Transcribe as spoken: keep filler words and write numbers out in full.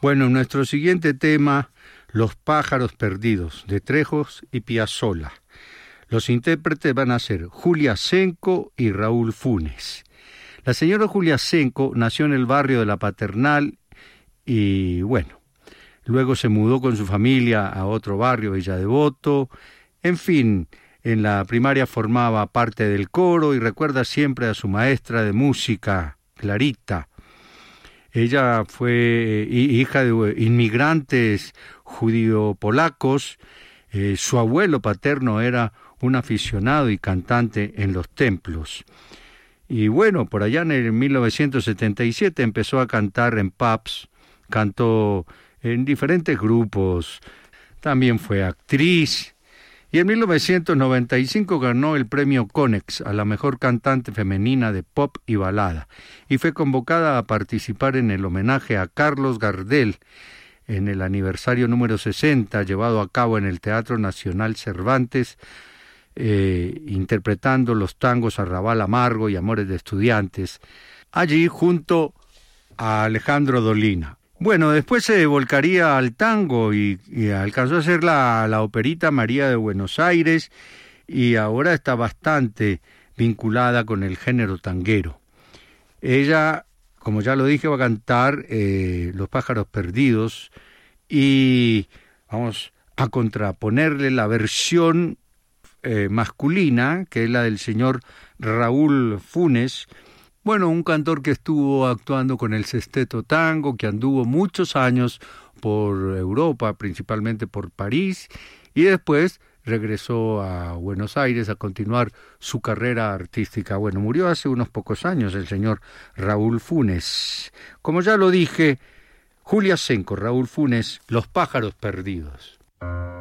Bueno, nuestro siguiente tema, Los pájaros perdidos, de Trejos y Piazzolla. Los intérpretes van a ser Julia Senco y Raúl Funes. La señora Julia Senco nació en el barrio de La Paternal y, bueno, luego se mudó con su familia a otro barrio, Villa Devoto. En fin, en la primaria formaba parte del coro y recuerda siempre a su maestra de música, Clarita. Ella fue hija de inmigrantes judío-polacos. Eh, su abuelo paterno era un aficionado y cantante en los templos. Y bueno, por allá en el mil novecientos setenta y siete empezó a cantar en pubs, cantó en diferentes grupos, también fue actriz, y en mil novecientos noventa y cinco ganó el premio Konex a la mejor cantante femenina de pop y balada, y fue convocada a participar en el homenaje a Carlos Gardel, en el aniversario número sesenta, llevado a cabo en el Teatro Nacional Cervantes, eh, interpretando los tangos Arrabal Amargo y Amores de Estudiantes, allí junto a Alejandro Dolina. Bueno, después se volcaría al tango y, y alcanzó a hacer la, la operita María de Buenos Aires, y ahora está bastante vinculada con el género tanguero. Ella, como ya lo dije, va a cantar eh, Los pájaros perdidos, y vamos a contraponerle la versión eh, masculina, que es la del señor Raúl Funes. Bueno, un cantor que estuvo actuando con el Sesteto Tango, que anduvo muchos años por Europa, principalmente por París, y después regresó a Buenos Aires a continuar su carrera artística. Bueno, murió hace unos pocos años el señor Raúl Funes. Como ya lo dije, Julia Senco, Raúl Funes, Los pájaros perdidos.